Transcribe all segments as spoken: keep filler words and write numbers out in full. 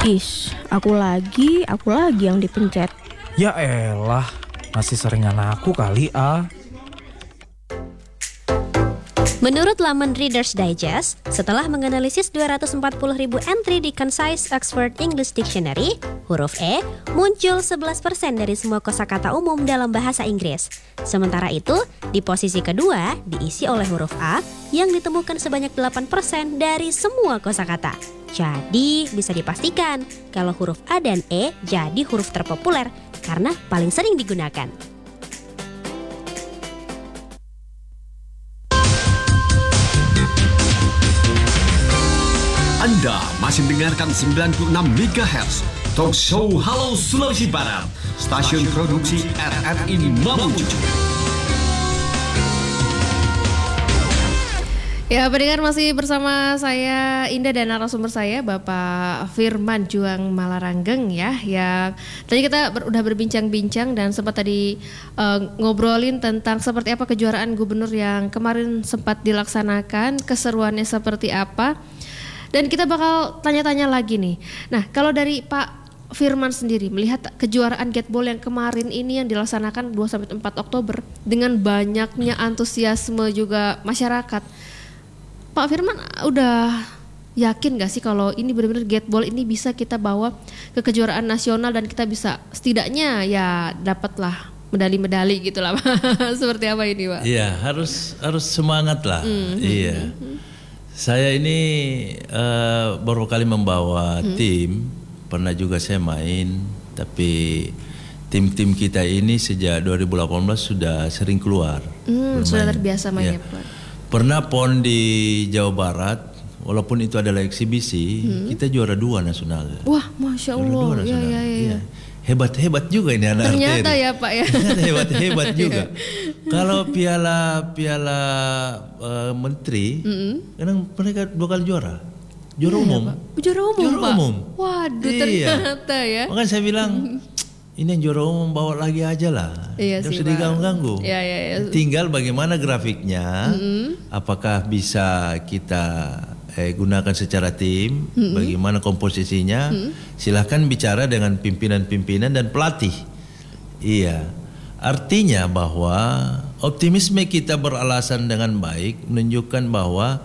Is, aku lagi, aku lagi yang dipencet. Ya elah, masih seringan aku kali ah. Menurut laman Reader's Digest, setelah menganalisis dua ratus empat puluh ribu entry di Concise Oxford English Dictionary, huruf E muncul sebelas persen dari semua kosakata umum dalam bahasa Inggris. Sementara itu, di posisi kedua diisi oleh huruf A yang ditemukan sebanyak delapan persen dari semua kosakata. Jadi, bisa dipastikan kalau huruf A dan E jadi huruf terpopuler karena paling sering digunakan. Anda masih mendengarkan sembilan puluh enam megahertz Talk Show Halo Sulawesi Barat, stasiun produksi R R I Mamuju. Ya, pendengar masih bersama saya Indah dan narasumber saya Bapak Firman Juang Malaranggeng ya. Yang tadi kita ber, udah berbincang-bincang dan sempat tadi uh, ngobrolin tentang seperti apa kejuaraan gubernur yang kemarin sempat dilaksanakan, keseruannya seperti apa. Dan kita bakal tanya-tanya lagi nih. Nah, kalau dari Pak Firman sendiri melihat kejuaraan Gateball yang kemarin ini yang dilaksanakan dua sampai empat Oktober dengan banyaknya antusiasme juga masyarakat. Pak Firman udah yakin gak sih kalau ini benar-benar Gateball ini bisa kita bawa ke kejuaraan nasional dan kita bisa setidaknya ya dapatlah medali-medali gitu lah. Seperti apa ini, Pak? Iya, harus harus semangat lah. Mm-hmm. Iya. Saya ini uh, baru kali membawa hmm. tim, pernah juga saya main, tapi tim-tim kita ini sejak dua ribu delapan belas sudah sering keluar. Hmm, sudah terbiasa mainnya, ya. Pak. Pernah pon di Jawa Barat, walaupun itu adalah eksibisi, hmm. kita juara dua nasional. Wah, Masya Allah. Juara dua nasional. Ya, ya, ya. Ya. Hebat-hebat juga ini anak ternyata arteri. Ya Pak ya. Hebat-hebat juga. Kalau piala piala uh, menteri, mm-hmm. kadang mereka dua kali juara. Juara iya, umum. Pak. Juara umum, juara Pak. Umum. Waduh, iya. ternyata ya. Makanya saya bilang, ini yang juara umum bawa lagi aja lah. Iya Jangan sih, sedih ganggu-ganggu. Iya, iya, iya. Tinggal bagaimana grafiknya, mm-hmm. apakah bisa kita Eh, gunakan secara tim, mm-hmm. bagaimana komposisinya, mm-hmm. silahkan bicara dengan pimpinan-pimpinan dan pelatih. Iya, artinya bahwa optimisme kita beralasan dengan baik menunjukkan bahwa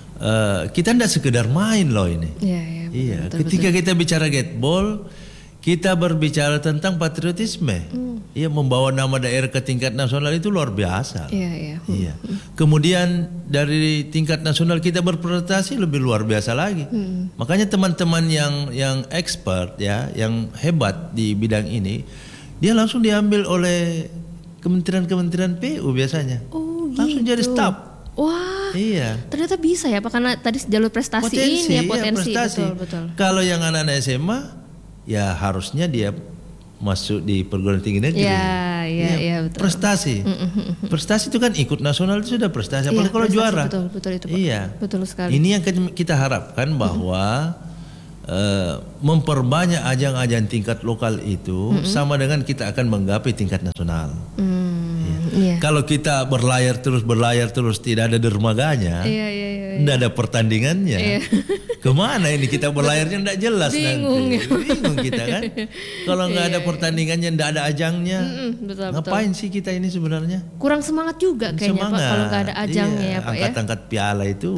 uh, kita tidak sekedar main loh ini. Iya, iya. Iya, betul, ketika betul. kita bicara Gateball, kita berbicara tentang patriotisme. Mm. Iya, membawa nama daerah ke tingkat nasional itu luar biasa. Iya, iya. Hmm. Iya. Kemudian dari tingkat nasional kita berprestasi lebih luar biasa lagi. Hmm. Makanya teman-teman yang yang expert ya, yang hebat di bidang ini, dia langsung diambil oleh kementerian-kementerian P U biasanya. Oh, langsung gitu. jadi staf. Wah, iya. Ternyata bisa ya Pak, karena tadi jalur prestasi potensi, ini ya potensi. Iya, betul, betul. Kalau yang anak-anak S M A, ya harusnya dia masuk di perguruan tinggi negeri. Ya, ya, ya, betul. Prestasi. Mm-hmm. Prestasi itu kan ikut nasional itu sudah prestasi. Apalagi ya, kalau prestasi, juara. Betul, betul itu Pak. Iya. Betul sekali. Ini yang kita harapkan bahwa mm-hmm. uh, memperbanyak ajang-ajang tingkat lokal itu mm-hmm. sama dengan kita akan menggapai tingkat nasional. Mm, ya. Iya. Kalau kita berlayar terus berlayar terus tidak ada dermaganya, iya, iya, iya, iya. tidak ada pertandingannya. Iya. Kemana ini kita berlayarnya tidak jelas. Bingung, nanti. Bingung kita kan. Kalau nggak ada pertandingannya, tidak ada ajangnya, Mm-mm, betul, ngapain betul. sih kita ini sebenarnya? Kurang semangat juga kayaknya semangat. Pak kalau nggak ada ajangnya iya, ya Pak angkat-angkat ya. piala itu.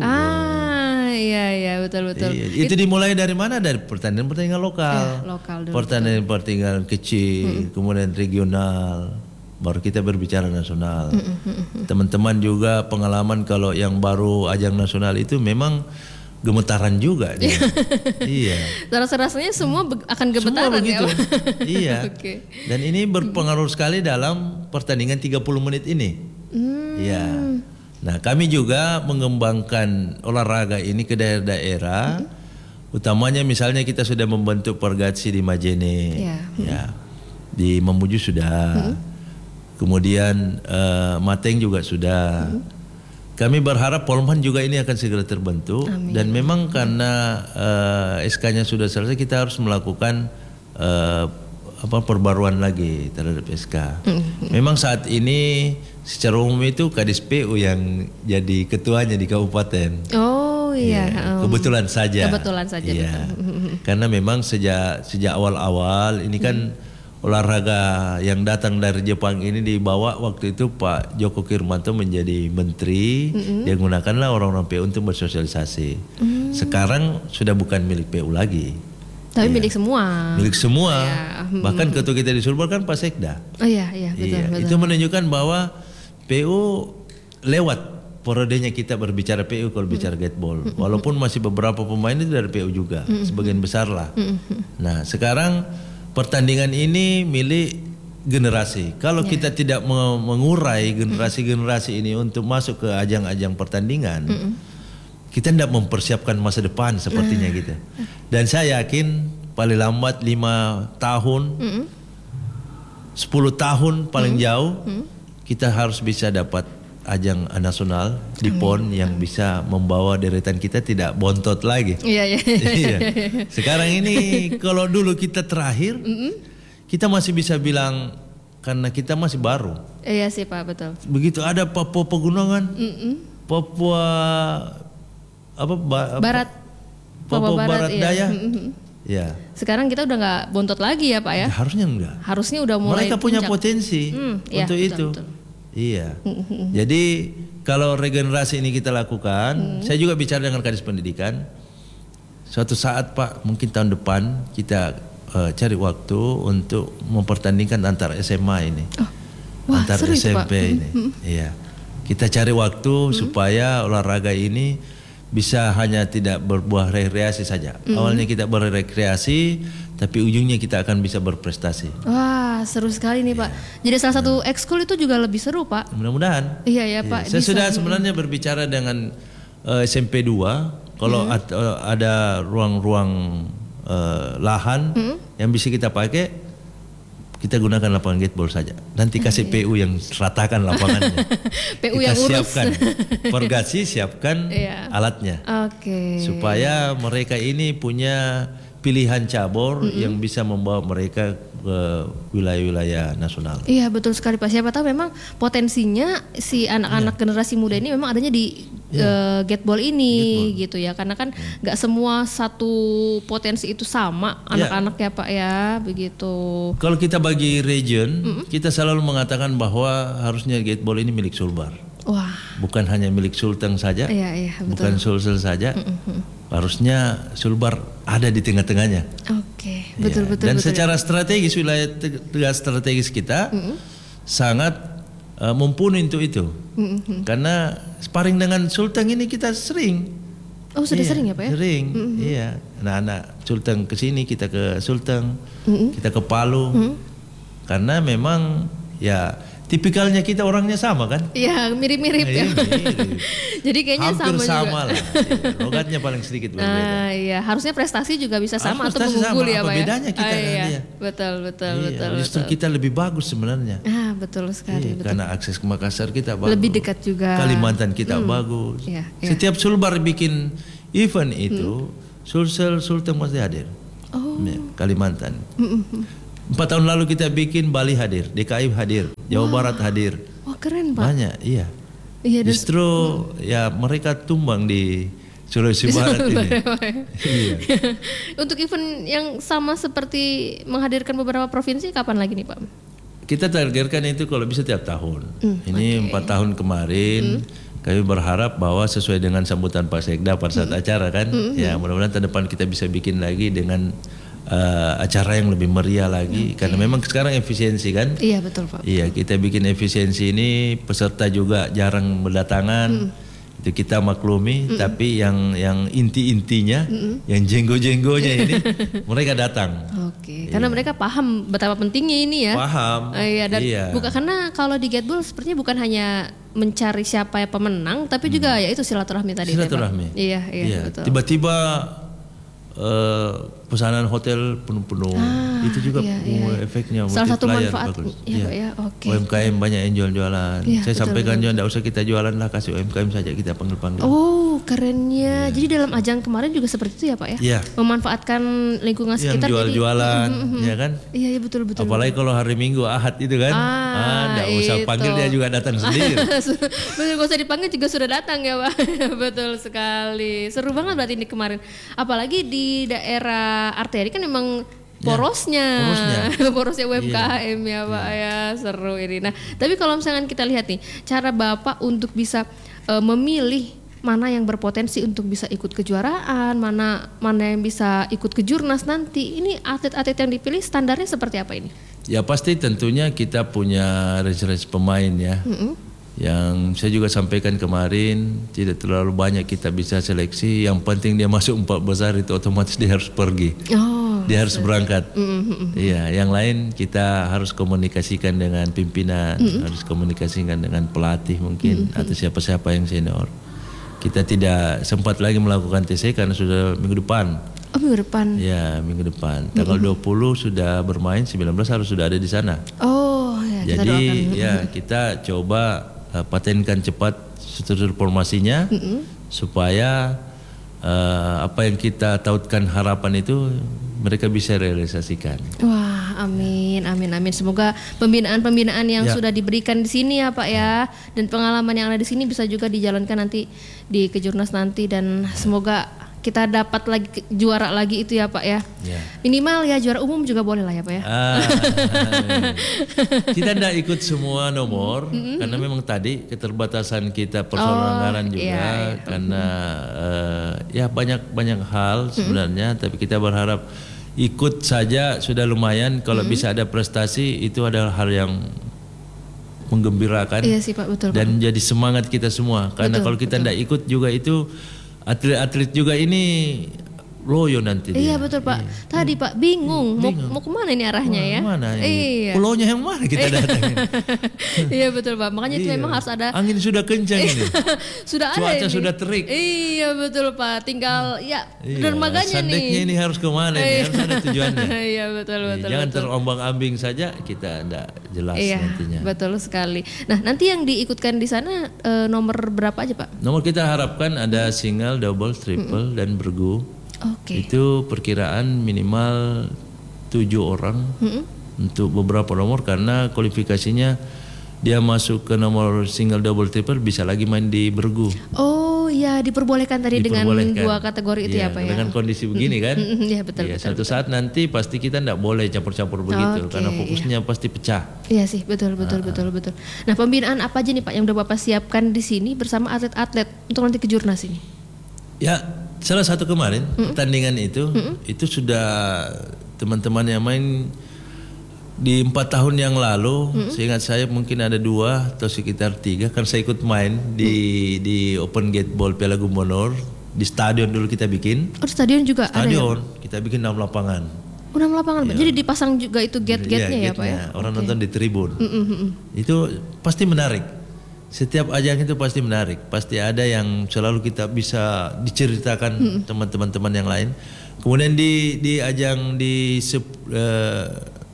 Ah iya iya betul betul. Iya. Itu It, dimulai dari mana? Dari pertandingan-pertandingan lokal. Ya, lokal dulu. Pertandingan-pertandingan kecil, mm-mm. kemudian regional. Baru kita berbicara nasional. Mm-mm. Teman-teman juga pengalaman kalau yang baru ajang nasional itu memang gemetaran juga dia. Iya. Rasa-rasanya semua be- akan gemetaran semua begitu. Ya. Iya. Okay. Dan ini berpengaruh sekali dalam pertandingan tiga puluh menit ini. Mm. Iya. Nah, kami juga mengembangkan olahraga ini ke daerah-daerah. Mm. Utamanya misalnya kita sudah membentuk Pergatsi di Majene. Yeah. Ya. Di Mamuju sudah. Mm. Kemudian uh, Mateng juga sudah. Mm. Kami berharap Polman juga ini akan segera terbentuk. Amin. Dan memang karena uh, S K-nya sudah selesai, kita harus melakukan uh, apa perbaruan lagi terhadap S K. Mm-hmm. Memang saat ini secara umum itu Kadis P U yang jadi ketuanya di kabupaten. Oh Oh iya. Iya, um, kebetulan saja. Kebetulan saja. Iya. Betul. Karena memang sejak sejak awal-awal ini kan hmm. olahraga yang datang dari Jepang ini dibawa waktu itu Pak Joko Kirmanto menjadi menteri, hmm. dia gunakanlah orang-orang P U untuk bersosialisasi. Hmm. Sekarang sudah bukan milik P U lagi. Tapi iya. milik semua. Milik semua. Ya. Bahkan ketua kita di Sulbar kan Pak Sekda. Oh iya, iya betul, iya. betul. Itu menunjukkan bahwa P U lewat periodenya kita berbicara P U kalau bicara gateball. Walaupun masih beberapa pemain itu dari P U juga, sebagian besar lah. Nah sekarang pertandingan ini milik generasi. Kalau yeah. kita tidak mengurai generasi-generasi ini untuk masuk ke ajang-ajang pertandingan, kita tidak mempersiapkan masa depan sepertinya gitu. Dan saya yakin paling lambat lima tahun, sepuluh tahun paling jauh, kita harus bisa dapat ajang nasional di P O N yang bisa membawa deretan kita tidak bontot lagi. Iya, iya. Iya. Sekarang ini kalau dulu kita terakhir, kita masih bisa bilang karena kita masih baru. Iya sih Pak, betul. Begitu ada Papua Pegunungan, Papua apa, ba, apa Barat, Papua, Papua Barat, Barat Daya. iya. Ya. Sekarang kita udah nggak bontot lagi ya Pak ya? Harusnya enggak. Harusnya udah mulai. Mereka punya puncak. potensi Hmm, iya, untuk betul, itu. betul. Iya. Jadi kalau regenerasi ini kita lakukan, hmm. saya juga bicara dengan Kadis Pendidikan. Suatu saat Pak, mungkin tahun depan kita uh, cari waktu untuk mempertandingkan antar S M A ini, oh. Wah, antar seru S M P itu, Pak. ini. Hmm. Iya. Kita cari waktu hmm. supaya olahraga ini bisa hanya tidak berbuah rekreasi saja. Mm. Awalnya kita berrekreasi, tapi ujungnya kita akan bisa berprestasi. Wah, seru sekali nih yeah. Pak. Jadi salah satu yeah. ekskul itu juga lebih seru Pak. Mudah-mudahan. Iya ya Pak. Saya bisa. sudah sebenarnya berbicara dengan uh, S M P dua, kalau mm. ad, uh, ada ruang-ruang uh, lahan mm. yang bisa kita pakai, kita gunakan lapangan gateball saja. Nanti kasih P U yang ratakan lapangannya. P U kita yang urus. siapkan. Pergasi siapkan yeah. alatnya. Oke. Okay. Supaya mereka ini punya pilihan cabur mm-hmm. yang bisa membawa mereka ke wilayah-wilayah nasional. Iya betul sekali Pak. Siapa tahu memang potensinya si anak-anak yeah. generasi muda ini memang adanya di yeah. uh, gateball ini gateball. Gitu ya. Karena kan nggak yeah. semua satu potensi itu sama anak-anak yeah. ya Pak ya begitu. Kalau kita bagi region, mm-hmm. kita selalu mengatakan bahwa harusnya gateball ini milik Sulbar. Wah. Bukan hanya milik Sulteng saja, iya, iya, bukan Sulsel saja. Mm-hmm. Harusnya Sulbar ada di tengah-tengahnya. Oke, betul ya. betul. Dan betul, secara ya. strategis wilayah tegas strategis kita mm-hmm. sangat uh, mumpuni untuk itu. Mm-hmm. Karena sparring dengan Sulteng ini kita sering. Oh sudah iya, sering ya Pak ya? Sering, mm-hmm. iya. Anak-anak Sulteng ke sini, kita ke Sulteng, mm-hmm. kita ke Palu. Mm-hmm. Karena memang ya tipikalnya kita orangnya sama kan? Iya mirip-mirip ya. Mirip. Jadi kayaknya hampir sama, sama juga. lah. Logatnya paling sedikit berbeda. Ah, iya, harusnya prestasi juga bisa sama Harus atau mengunggul ya Pak ya. Bedanya kita ah, kan iya. dia. Betul betul iya, betul. Justru betul. kita lebih bagus sebenarnya. Ah betul sekali. Iya, betul. karena akses ke Makassar kita bagus. Lebih dekat juga. Kalimantan kita hmm. bagus. Iya, iya. Setiap Sulbar bikin event itu, hmm. Sulsel Sulteng mesti hadir. Oh. Ya, Kalimantan. Mm-mm. Empat tahun lalu kita bikin Bali hadir, D K I hadir, Jawa wow. Barat hadir. Wah keren Pak. Banyak, iya. Iya justru hmm. ya mereka tumbang di Sulawesi Barat ini. Iya. Untuk event yang sama seperti menghadirkan beberapa provinsi kapan lagi nih Pak? Kita targetkan itu kalau bisa tiap tahun. Mm, ini empat okay. tahun kemarin. Mm. Kami berharap bahwa sesuai dengan sambutan Pak Sekda pada saat mm. acara kan, mm-hmm. ya mudah-mudahan tahun depan kita bisa bikin lagi dengan uh, acara yang lebih meriah lagi. Okay. Karena memang sekarang efisiensi kan. Iya betul Pak. Iya kita bikin efisiensi ini peserta juga jarang berdatangan. Mm. Itu kita maklumi, mm-mm. tapi yang yang inti-intinya, mm-mm. yang jenggo-jenggonya ini mereka datang. Oke, okay. Karena mereka paham betapa pentingnya ini ya. Paham. Uh, iya, dan iya. bukan karena kalau di gateball sepertinya bukan hanya mencari siapa yang pemenang, tapi juga hmm. ya itu silaturahmi tadi. Silaturahmi. Iya, iya, iya. betul. Tiba-tiba uh, pesanan hotel penuh-penuh, ah, itu juga iya, iya. efeknya. Salah satu manfaat. Bagus. Ya, ya, okay. U M K M banyak yang jual-jualan. Ya, Saya betul, sampaikan betul. juga, tidak usah kita jualan lah, kasih U M K M saja kita panggil-panggil. Oh, kerennya. Jadi dalam ajang kemarin juga seperti itu ya Pak ya? Iya. Memanfaatkan lingkungan Yang sekitar. jual-jualan, jadi, mm, mm, mm. ya kan? Iya, iya betul betul. Apalagi kalau hari Minggu Ahad itu kan, Ah, nggak usah itu. panggil dia juga datang sendiri. Betul, gak usah dipanggil juga sudah datang ya Pak. Betul sekali. Seru banget berarti ini kemarin. Apalagi di daerah arteri kan memang porosnya, ya, porosnya, porosnya U M K M ya Pak ya. Seru ini. Nah, tapi kalau misalkan kita lihat nih, cara Bapak untuk bisa uh, memilih mana yang berpotensi untuk bisa ikut kejuaraan, mana mana yang bisa ikut ke Jurnas nanti. Ini atlet-atlet yang dipilih standarnya seperti apa ini? Ya pasti tentunya kita punya range-range pemain ya. Mm-hmm. Yang saya juga sampaikan kemarin, tidak terlalu banyak kita bisa seleksi. Yang penting dia masuk empat besar itu otomatis dia harus pergi. Oh, dia harus berangkat. Mm-hmm. Iya, yang lain kita harus komunikasikan dengan pimpinan, mm-hmm. harus komunikasikan dengan pelatih mungkin, mm-hmm. atau siapa-siapa yang senior. Kita tidak sempat lagi melakukan T C karena sudah minggu depan. Oh, minggu depan. Ya, minggu depan. Tanggal mm-hmm. dua puluh sudah bermain, sembilan belas harus sudah ada di sana. Oh, ya. Jadi kita ya kita coba uh, patenkan cepat struktur formasinya mm-hmm. supaya uh, apa yang kita tautkan harapan itu mereka bisa realisasikan. Wah, amin, amin, amin. Semoga pembinaan-pembinaan yang ya. sudah diberikan di sini ya Pak ya, dan pengalaman yang ada di sini bisa juga dijalankan nanti di Kejurnas nanti, dan semoga kita dapat lagi juara lagi itu ya Pak ya. Ya. Minimal ya juara umum juga boleh lah ya Pak ya. Ah, kita tidak ikut semua nomor mm-hmm. karena memang tadi keterbatasan kita persoalan oh, anggaran juga iya, iya. karena uh, ya banyak banyak hal sebenarnya, mm-hmm. tapi kita berharap ikut saja sudah lumayan. Kalau mm-hmm. bisa ada prestasi itu adalah hal yang menggembirakan. Iya sih Pak, betul. Dan Pak. jadi semangat kita semua. Karena betul, kalau kita tidak ikut juga itu atlet-atlet juga ini loyo nanti. Iya dia. betul Pak. Iya. Tadi Pak bingung, bingung. mau mau kemana ini arahnya Wah, ya? Mana ini? Iya. Pulaunya yang mana kita datangin? Iya betul Pak. Makanya itu iya. memang harus ada. Angin sudah kencang ini. Sudah ada. Cuaca ini. sudah terik. Iya betul Pak. Tinggal ya iya. dermaganya nih. Sandeknya ini harus kemana? Ini harus ada tujuannya. Iya betul betul. Jangan betul. terombang-ambing saja, kita tidak jelas iya, nantinya. Betul sekali. Nah nanti yang diikutkan di sana e, nomor berapa aja Pak? Nomor kita harapkan ada single, double, triple, mm-hmm. dan bergu. Okay. Itu perkiraan minimal tujuh orang mm-hmm. untuk beberapa nomor, karena kualifikasinya dia masuk ke nomor single, double, triple bisa lagi main di bergu. Oh ya, diperbolehkan tadi diperbolehkan. Dengan dua kategori itu ya, ya Pak ya. Dengan kondisi begini kan. Iya betul. Ya, betul satu betul. saat nanti pasti kita tidak boleh campur-campur begitu, okay, karena fokusnya ya. Pasti pecah. Iya sih, betul betul uh-huh. betul betul. Nah pembinaan apa aja nih Pak yang udah Bapak siapkan di sini bersama atlet-atlet untuk nanti ke Jurnas ini? Ya. Salah satu kemarin mm-hmm. pertandingan itu mm-hmm. itu sudah teman-teman yang main di empat tahun yang lalu, mm-hmm. seingat saya mungkin ada dua atau sekitar tiga, kan saya ikut main di mm-hmm. di Open Gate Ball Piala Gubernur di stadion dulu kita bikin. Oh stadion juga stadion, ada ya? Kita bikin enam lapangan. Oh, enam lapangan, ya. Jadi dipasang juga itu gate-gatenya ya, ya Pak ya? Orang okay. nonton di tribun, mm-hmm. itu pasti menarik. Setiap ajang itu pasti menarik, pasti ada yang selalu kita bisa diceritakan hmm. teman-teman yang lain. Kemudian di di ajang di uh,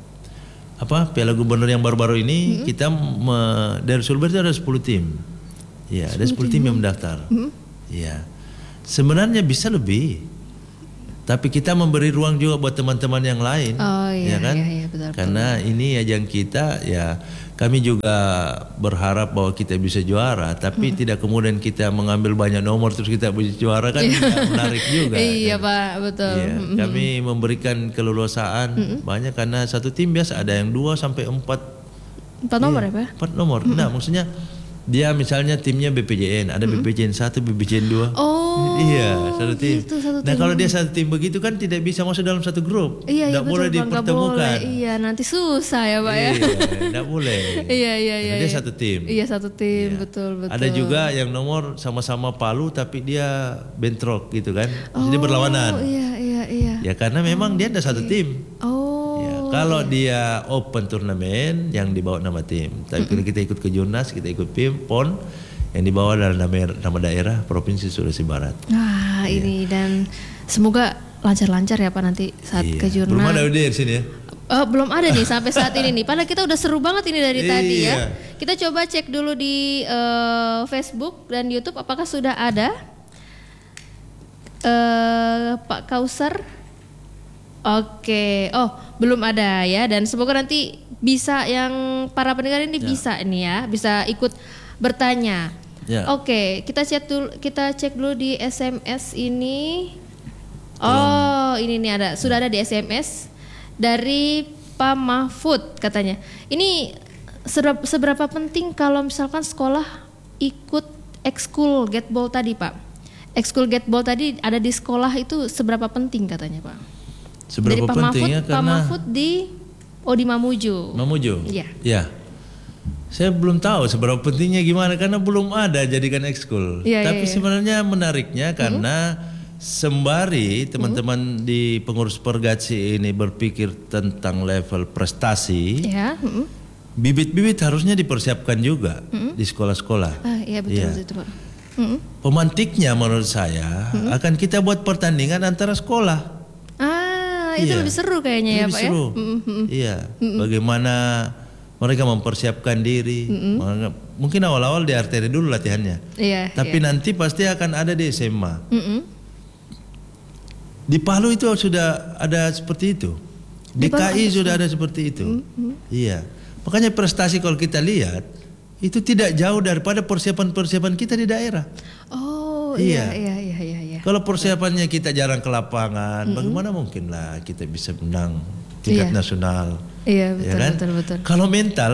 apa Piala Gubernur yang baru-baru ini hmm. kita me, dari Sulber itu ada sepuluh tim. Ya, ada sepuluh tim yang mendaftar. Hmm. Ya. Sebenarnya bisa lebih. Tapi kita memberi ruang juga buat teman-teman yang lain. Oh iya, ya kan? iya, iya betul. Karena betul. Ini ajang kita ya. Kami juga berharap bahwa kita bisa juara, tapi hmm. tidak kemudian kita mengambil banyak nomor terus kita bisa juara kan tidak menarik juga. Iya kan? Pak, betul. Iya, hmm. Kami memberikan keleluasaan hmm. banyak, karena satu tim biasa ada yang dua sampai empat. Empat nomor iya, ya Pak? Empat nomor. Hmm. Nah maksudnya dia misalnya timnya B P J N, ada hmm. B P J N satu, B P J N dua. Oh, iya satu tim. Gitu, satu nah tim. Kalau dia satu tim begitu kan tidak bisa masuk dalam satu grup. Iya, iya tidak boleh betul, dipertemukan. Iya, nanti susah ya Pak ya. Iya, tidak boleh. Iya iya iya. Dia iya. satu tim. Iya satu tim, iya. betul betul. Ada juga yang nomor sama-sama Palu tapi dia bentrok gitu kan. Oh, jadi berlawanan. Iya iya iya. Ya karena memang oh, dia ada okay. satu tim. Oh. Kalau dia open turnamen yang dibawa nama tim, tapi kalau kita ikut ke Jurnas, kita ikut P I M, P O N, yang dibawa adalah nama, nama daerah Provinsi Sulawesi Barat. Wah iya. Ini dan semoga lancar-lancar ya Pak nanti saat iya. ke Jurnas. Belum ada udah di sini ya? Oh, belum ada nih sampai saat ini nih. Padahal kita udah seru banget ini dari iya. tadi ya. Kita coba cek dulu di uh, Facebook dan YouTube apakah sudah ada. eh, Pak Kausar. Oke, oh belum ada ya, dan semoga nanti bisa yang para pendengar ini Ya. bisa nih ya, bisa ikut bertanya. Ya. Oke, kita cek dulu, kita cek dulu di S M S ini. Oh, ini nih ada, sudah ada di S M S dari Pak Mahfud katanya. Ini seberapa, seberapa penting kalau misalkan sekolah ikut ekskul getball tadi, Pak? Ekskul getball tadi ada di sekolah itu seberapa penting katanya, Pak? Seberapa Dari Pak Mahfud, pentingnya Pak karena Mahfud di oh di Mamuju. Mamuju. Iya. Ya. Saya belum tahu seberapa pentingnya gimana karena belum ada jadikan ekskul. Iya, Tapi iya, iya. sebenarnya menariknya karena sembari teman-teman di pengurus Pergatsi ini berpikir tentang level prestasi, Ya. mm-mm. bibit-bibit harusnya dipersiapkan juga di sekolah-sekolah. Ah, iya betul Iya. betul itu, Pak. Mm-mm. Pemantiknya menurut saya akan kita buat pertandingan antara sekolah. Ah, itu Iya. lebih seru kayaknya ya, Lebih Pak seru. ya. Mm-mm. Iya. Bagaimana mereka mempersiapkan diri. Mereka- Mungkin awal-awal di arteri dulu latihannya. Iya. Tapi iya. nanti pasti akan ada di S M A. Mm-mm. Di Palu itu sudah ada seperti itu. Di Di Palu K I sudah ada seperti itu. Iya. Makanya prestasi kalau kita lihat itu tidak jauh daripada persiapan-persiapan kita di daerah. Oh, Iya. iya iya iya iya iya. Kalau persiapannya kita jarang ke lapangan, bagaimana mungkin lah kita bisa menang tingkat Iya. nasional? Iya, Ya betul kan? betul betul. Kalau mental,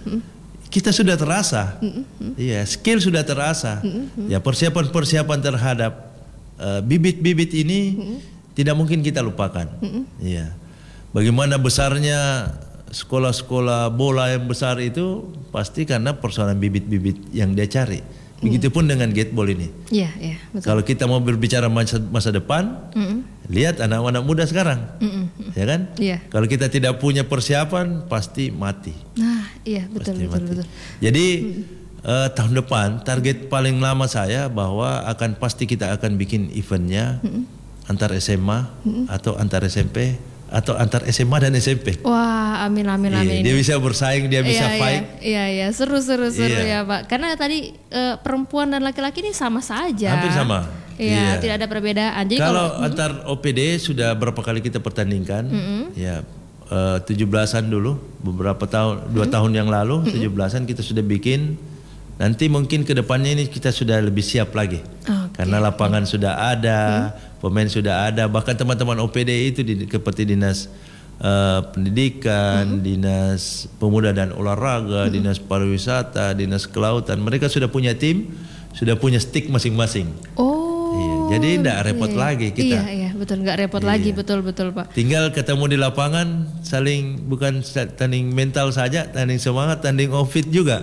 kita sudah terasa, iya, skill sudah terasa. Ya persiapan-persiapan terhadap uh, bibit-bibit ini tidak mungkin kita lupakan. Iya. Bagaimana besarnya sekolah-sekolah bola yang besar itu pasti karena persoalan bibit-bibit yang dia cari. Begitupun dengan gateball ini. Iya, iya, betul. Kalau kita mau berbicara masa, masa depan, lihat anak-anak muda sekarang, ya kan? Iya. Kalau kita tidak punya persiapan, pasti mati. Nah, iya betul Pasti betul mati. betul. Jadi eh, tahun depan target paling lama saya bahwa akan pasti kita akan bikin eventnya antar S M A atau antar S M P atau antar S M A dan S M P. Wah, amin amin Iya, amin. dia bisa bersaing, dia bisa Iya, fight. Iya, iya, seru seru seru Iya. ya, Pak. Karena tadi eh, perempuan dan laki-laki ini sama saja. Hampir sama. Iya, Iya. tidak ada perbedaan. Jadi Kalau kalau antar O P D sudah berapa kali kita pertandingkan, ya eh, tujuh belasan dulu, beberapa tahun, dua tahun yang lalu, tujuh belasan kita sudah bikin. Nanti mungkin ke depannya ini kita sudah lebih siap lagi, Oke. karena lapangan sudah ada, pemain sudah ada, bahkan teman-teman O P D itu di, seperti dinas eh, pendidikan, dinas pemuda dan olahraga, dinas pariwisata, dinas kelautan, mereka sudah punya tim, sudah punya stick masing-masing. oh. Iya, jadi tidak repot iya. lagi kita. Iya, iya, betul nggak repot Iya. lagi, betul betul, Pak. Tinggal ketemu di lapangan, saling bukan tanding mental saja, tanding semangat, tanding outfit juga.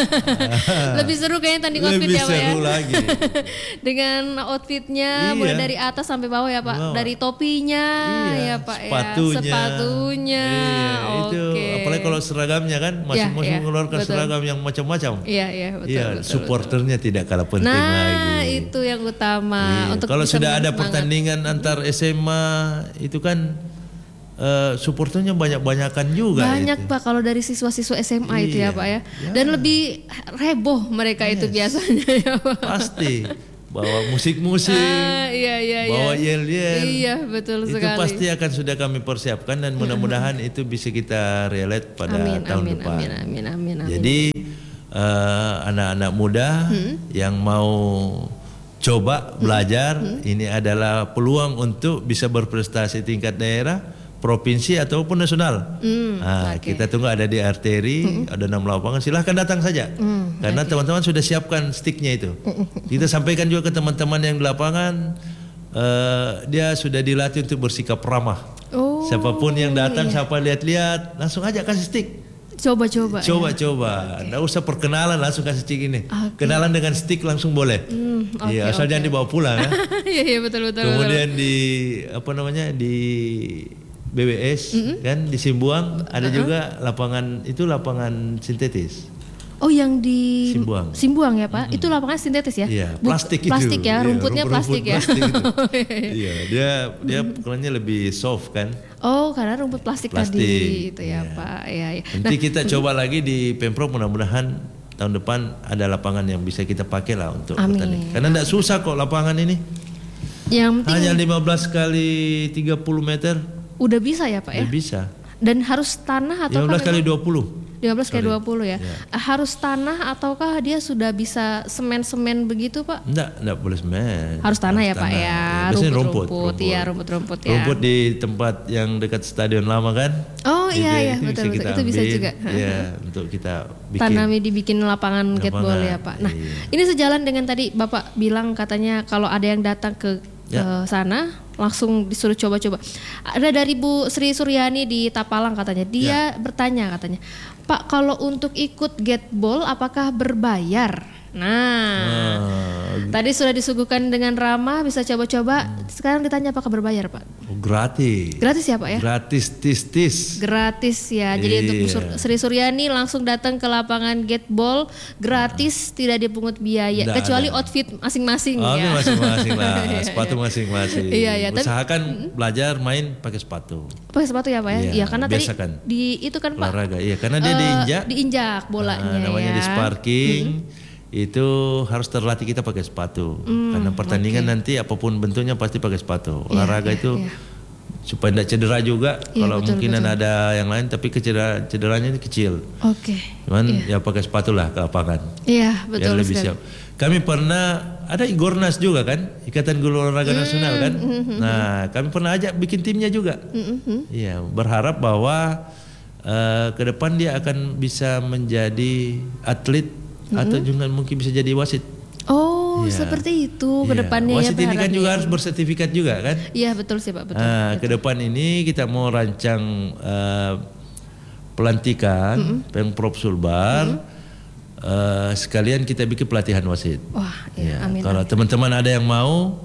Lebih seru kayaknya tanding outfit Lebih ya, Pak ya. seru lagi. Dengan outfitnya Iya. mulai dari atas sampai bawah ya, Pak. Bawah. Dari topinya Iya, ya, Pak sepatunya. ya. Sepatunya. Iya, itu Oke. apalagi kalau seragamnya kan masing-masing Iya, iya, mengeluarkan betul. seragam yang macam-macam. Iya, iya, betul, Iya, betul, supporternya tidak kalah penting nah, lagi. itu yang utama. Iya, Untuk kalau bisa sudah ada semangat. pertandingan antar S M A itu kan eh, supporternya banyak-banyakan juga. Banyak itu. Pak kalau dari siswa-siswa S M A itu ya, Iya, Pak ya. ya. Dan lebih heboh mereka itu biasanya ya, Pak. Pasti bawa musik-musik, Ah, iya iya iya. bawa yel-yel. Iya, betul Itu sekali. pasti akan sudah kami persiapkan dan mudah-mudahan itu bisa kita relate pada Amin tahun amin depan. amin amin amin amin. Jadi eh, anak-anak muda yang mau coba belajar, ini adalah peluang untuk bisa berprestasi tingkat daerah, provinsi ataupun nasional. Nah, oke. kita tunggu ada di arteri, ada enam lapangan, silahkan datang saja. Karena teman-teman sudah siapkan sticknya itu. Kita sampaikan juga ke teman-teman yang di lapangan, eh, dia sudah dilatih untuk bersikap ramah. Oh, Siapapun yang datang, siapa lihat-lihat, langsung aja kasih stick. coba-coba. ya. Coba-coba, nggak usah perkenalan, langsung kasih stick ini. Oke. Kenalan dengan stick langsung boleh. oke, Iya, asal oke. jangan dibawa pulang ya. Iya iya betul betul. Kemudian di apa namanya di B W S kan di Simbuang ada juga lapangan itu lapangan sintetis. Oh, yang di Simbuang. Simbuang ya, Pak. Itu lapangan sintetis ya? Iya, Buk- plastik itu. Plastik ya, Iya, rumputnya rumput- plastik ya. plastik itu. Iya, dia dia pukulannya lebih soft kan. Oh, karena rumput plastik, Plastik, tadi itu ya, iya. Pak. Iya, iya. Nanti kita coba lagi di Pemprov, mudah-mudahan tahun depan ada lapangan yang bisa kita pakai lah untuk Amin. pertandingan. Karena tidak susah kok lapangan ini. Yang penting Hanya lima belas kali tiga puluh meter udah bisa ya Pak ya? udah bisa. Dan harus tanah atau lima belas kali dua puluh. lima belas kali dua puluh ya. Ya. Harus tanah ataukah dia sudah bisa semen-semen begitu Pak? Enggak, enggak boleh semen. Harus tanah ya Pak ya. Biasanya rumput, Rumput-rumput ya, rumput-rumput ya. Rumput di tempat yang dekat stadion lama kan? Oh iya Itu- iya itu betul bisa betul kita itu bisa ambil, juga. Ya, untuk kita bikin. Tanami dibikin lapangan gateball ya Pak. Nah, iya. ini sejalan dengan tadi Bapak bilang katanya kalau ada yang datang ke Ya. ke sana langsung disuruh coba-coba. Ada dari Bu Sri Suryani di Tapalang katanya. Dia Ya. bertanya katanya, "Pak, kalau untuk ikut gateball apakah berbayar?" Nah, Ah, tadi sudah disuguhkan dengan ramah, bisa coba-coba. Sekarang ditanya apakah berbayar, Pak? oh, gratis. Gratis ya, Pak ya? Gratis tis tis. Gratis ya. Jadi untuk Bu Iya. Sur- Sri Suryani langsung datang ke lapangan gateball gratis, tidak dipungut biaya Nggak kecuali ada. outfit masing-masing Oh, ya. masing-masing lah, Iya, sepatu iya. masing-masing. Iya, iya, tapi- Usahakan belajar main pakai sepatu. Pakai sepatu ya Pak ya? Iya, Iya, karena tadi biasakan. di itu kan Pak. Olahraga, iya, karena dia eh, diinjak. diinjak bolanya Nah, namanya ya. di sparking. Itu harus terlatih kita pakai sepatu. Karena pertandingan oke. nanti apapun bentuknya pasti pakai sepatu. Olahraga iya, itu iya. supaya tidak cedera juga. Iya, Kalau betul, mungkinan betul. ada yang lain, tapi kecedera, cederanya ini kecil. Oke. Cuman ya pakai sepatu lah ke lapangan. Iya, Biar betul lebih sekali. siap. Kami pernah ada Igornas juga kan, Ikatan Guru Olahraga Hmm, Nasional kan. Nah, kami pernah ajak bikin timnya juga. Iya, berharap bahwa eh, ke depan dia akan bisa menjadi atlet atau juga mungkin bisa jadi wasit. Oh, Iya. seperti itu ke Iya. depannya ya. Wasit ini kan berharapnya. juga harus bersertifikat juga kan. Iya, betul sih Pak, betul. Nah, ke depan ini kita mau rancang eh, pelantikan Pemprov Sulbar. Eh, sekalian kita bikin pelatihan wasit. Wah, Ya, ya, amin. kalau teman-teman ada yang mau,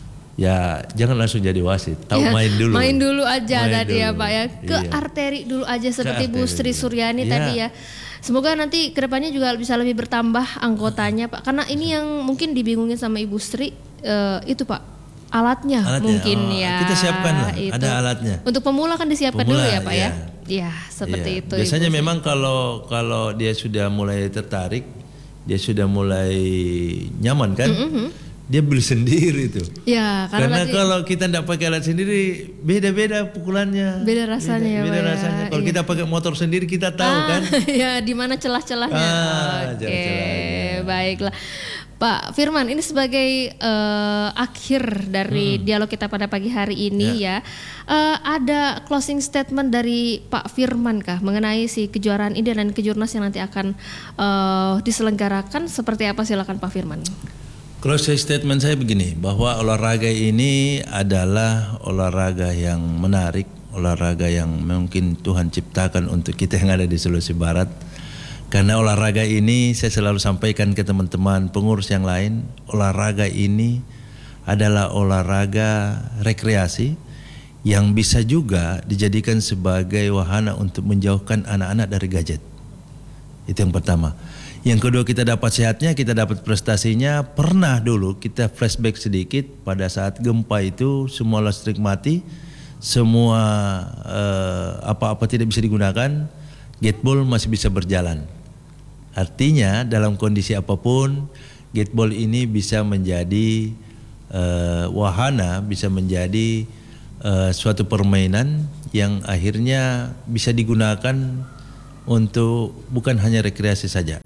ya jangan langsung jadi wasit, tahu Ya, main dulu. Main dulu aja Main tadi ya dulu. Pak ya. Ke Iya. arteri dulu aja seperti Bu arteri Sri dulu. Suryani Iya. tadi ya. Semoga nanti kedepannya juga bisa lebih bertambah anggotanya Pak. Karena ini yang mungkin dibingungin sama Ibu Sri eh, itu Pak. Alatnya, Alatnya, mungkin oh, ya. kita siapkan lah, itu. ada alatnya. Untuk pemula kan disiapkan Pemula, dulu ya Pak ya. iya. Iya, seperti Iya. itu. Biasanya Ibu Sri. memang kalau kalau dia sudah mulai tertarik, dia sudah mulai nyaman kan, dia beli sendiri tuh. Ya, karena, Karena tadi kalau kita tidak pakai alat sendiri, beda-beda pukulannya. Beda rasanya ya, beda, beda Pak ya. rasanya. Kalau Iya. kita pakai motor sendiri kita tahu Ah, kan. ya di mana celah-celahnya. Ah, Oke, celah-celahnya. baiklah. Pak Firman, ini sebagai eh, akhir dari dialog kita pada pagi hari ini ya, Eh, ada closing statement dari Pak Firman kah mengenai si kejuaraan ini dan kejurnas yang nanti akan eh, diselenggarakan seperti apa, silakan Pak Firman. Closing statement saya begini, bahwa olahraga ini adalah olahraga yang menarik, olahraga yang mungkin Tuhan ciptakan untuk kita yang ada di Sulawesi Barat. Karena olahraga ini saya selalu sampaikan ke teman-teman pengurus yang lain, olahraga ini adalah olahraga rekreasi yang bisa juga dijadikan sebagai wahana untuk menjauhkan anak-anak dari gadget. Itu yang pertama. Yang kedua, kita dapat sehatnya, kita dapat prestasinya. Pernah dulu kita flashback sedikit pada saat gempa itu semua listrik mati, semua eh, apa-apa tidak bisa digunakan, gateball masih bisa berjalan. Artinya dalam kondisi apapun, gateball ini bisa menjadi eh, wahana, bisa menjadi eh, suatu permainan yang akhirnya bisa digunakan untuk bukan hanya rekreasi saja.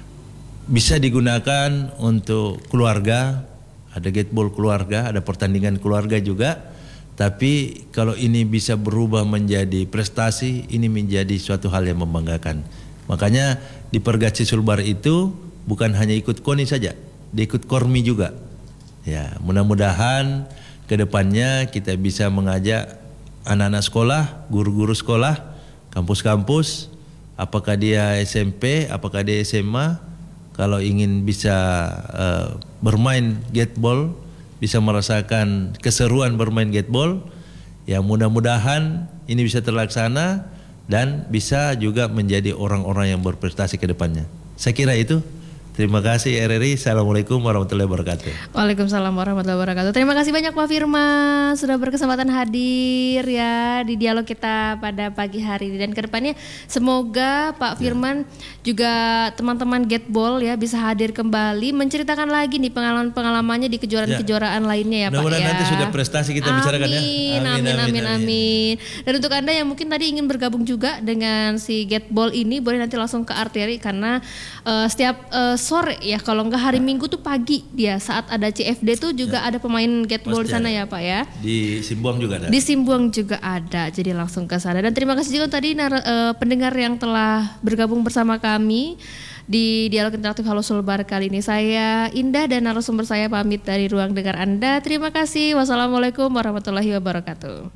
Bisa digunakan untuk keluarga, ada gateball keluarga, ada pertandingan keluarga juga. Tapi kalau ini bisa berubah menjadi prestasi, ini menjadi suatu hal yang membanggakan. Makanya di Pergatsi Sulbar itu bukan hanya ikut KONI saja, dia ikut KORMI juga. Ya, mudah-mudahan ke depannya kita bisa mengajak anak-anak sekolah, guru-guru sekolah, kampus-kampus, apakah dia S M P, apakah dia S M A, kalau ingin bisa uh, bermain gateball, bisa merasakan keseruan bermain gateball, ya mudah-mudahan ini bisa terlaksana dan bisa juga menjadi orang-orang yang berprestasi ke depannya. Saya kira itu. Terima kasih R R I. Assalamualaikum warahmatullahi wabarakatuh. Waalaikumsalam warahmatullahi wabarakatuh. Terima kasih banyak Pak Firman sudah berkesempatan hadir ya di dialog kita pada pagi hari ini, dan kedepannya semoga Pak Firman ya. juga teman-teman Getball ya bisa hadir kembali menceritakan lagi nih pengalaman-pengalamannya di kejuaraan-kejuaraan ya. lainnya ya Mudah-mudahan Pak ya. nanti sudah prestasi kita amin, bicarakan ya. Amin amin amin amin. Dan untuk Anda yang mungkin tadi ingin bergabung juga dengan si Getball ini, boleh nanti langsung ke Arteri karena uh, setiap uh, sore ya, kalau enggak hari Minggu tuh pagi dia saat ada C F D tuh juga ya. ada pemain Getball di sana ya Pak ya. Di Simbuang juga ada. Di Simbuang juga ada. Jadi langsung ke sana. Dan terima kasih juga tadi uh, pendengar yang telah bergabung bersama kami di Dialog Interaktif Halo Sulbar kali ini. Saya Indah dan narasumber saya pamit dari ruang dengar Anda. Terima kasih. Wassalamualaikum warahmatullahi wabarakatuh.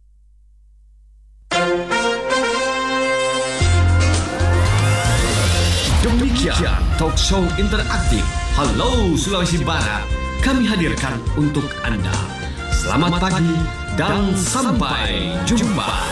Demikian talk show interaktif Halo Sulawesi Barat kami hadirkan untuk Anda. Selamat pagi dan sampai jumpa.